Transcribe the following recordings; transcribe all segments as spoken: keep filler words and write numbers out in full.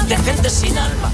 de gente sin alma.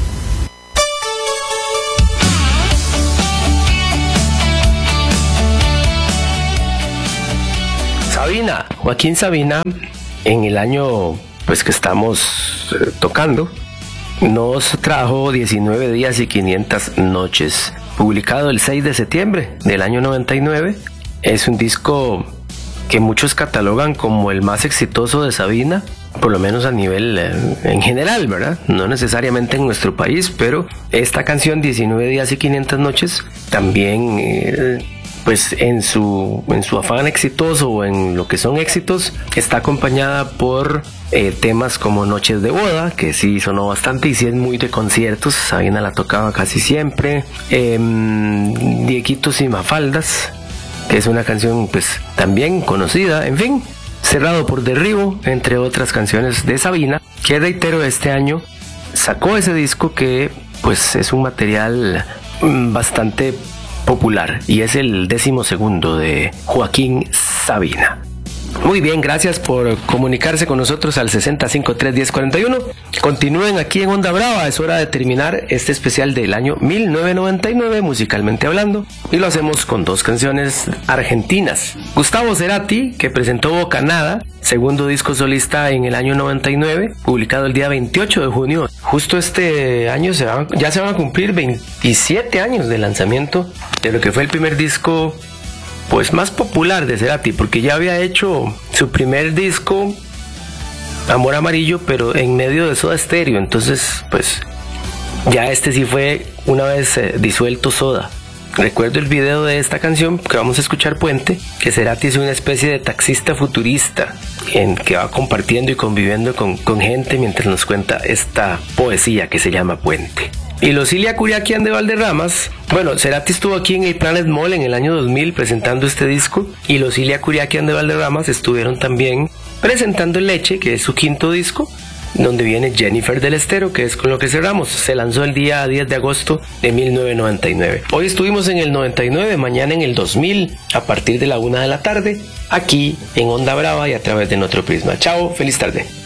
Sabina, Joaquín Sabina, en el año pues que estamos eh, tocando, nos trajo diecinueve días y quinientas noches, publicado el seis de septiembre del año noventa y nueve. Es un disco que muchos catalogan como el más exitoso de Sabina, por lo menos a nivel eh, en general, ¿verdad? No necesariamente en nuestro país, pero esta canción, diecinueve días y quinientas noches, también... Eh, pues en su, en su afán exitoso o en lo que son éxitos, está acompañada por eh, temas como Noches de Boda, que sí sonó bastante y sí es muy de conciertos. Sabina la tocaba casi siempre. eh, Diequitos y Mafaldas, que es una canción pues también conocida. En fin, Cerrado por Derribo, entre otras canciones de Sabina, que reitero, este año sacó ese disco que pues es un material bastante popular y es el décimo segundo de Joaquín Sabina. Muy bien, gracias por comunicarse con nosotros al sesenta, cincuenta y tres, diez, cuarenta y uno. Continúen aquí en Onda Brava, es hora de terminar este especial del año mil novecientos noventa y nueve, musicalmente hablando, y lo hacemos con dos canciones argentinas. Gustavo Cerati, que presentó Bocanada, segundo disco solista en el año noventa y nueve, publicado el día veintiocho de junio. Justo este año se van, ya se van a cumplir veintisiete años de lanzamiento de lo que fue el primer disco pues más popular de Cerati, porque ya había hecho su primer disco, Amor Amarillo, pero en medio de Soda Stereo. Entonces pues ya este sí fue una vez eh, disuelto Soda. Recuerdo el video de esta canción que vamos a escuchar, Puente, que Cerati es una especie de taxista futurista en que va compartiendo y conviviendo con, con gente mientras nos cuenta esta poesía que se llama Puente. Y los Ilia Curiaquian de Valderramas, bueno, Cerati estuvo aquí en el Planet Mall en el año dos mil presentando este disco, y los Ilia Curiaquian de Valderramas estuvieron también presentando Leche, que es su quinto disco, donde viene Jennifer del Estero, que es con lo que cerramos. Se lanzó el día diez de agosto de mil novecientos noventa y nueve. Hoy estuvimos en el noventa y nueve, mañana en el dos mil, a partir de la una de la tarde, aquí en Onda Brava y a través de Nuestro Prisma. Chao, feliz tarde.